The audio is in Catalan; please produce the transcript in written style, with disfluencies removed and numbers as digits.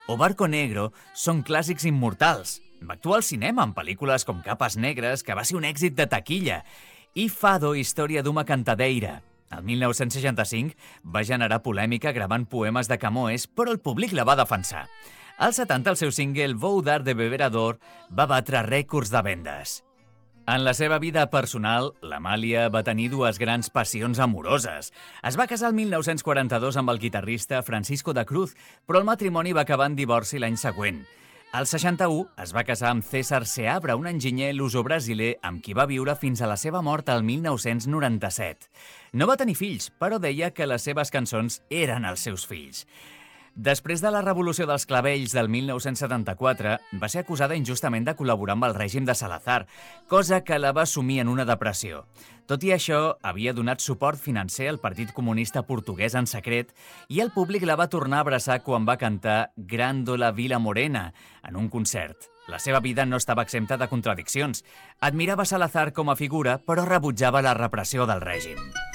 o Barco Negro són clàssics immortals. Va actuar al cinema en pel·lícules com Capes Negres, que va ser un èxit de taquilla, i Fado, història d'una cantadeira. El 1965 va generar polèmica gravant poemes de Camões, però el públic la va defensar. Als 70, el seu single Vou dar de beberador va batre rècords de vendes. En la seva vida personal, l'Amàlia va tenir dues grans passions amoroses. Es va casar el 1942 amb el guitarrista Francisco de Cruz, però el matrimoni va acabar en divorci l'any següent. Al 61 es va casar amb César Seabra, un enginyer luso-brasiler amb qui va viure fins a la seva mort el 1997. No va tenir fills, però deia que les seves cançons eren els seus fills. Després de la Revolució dels Clavells del 1974, va ser acusada injustament de col·laborar amb el règim de Salazar, cosa que la va sumir en una depressió. Tot i això, havia donat suport financer al Partit Comunista Portuguès en secret i el públic la va tornar a abraçar quan va cantar Grândola Vila Morena en un concert. La seva vida no estava exempta de contradiccions. Admirava Salazar com a figura, però rebutjava la repressió del règim.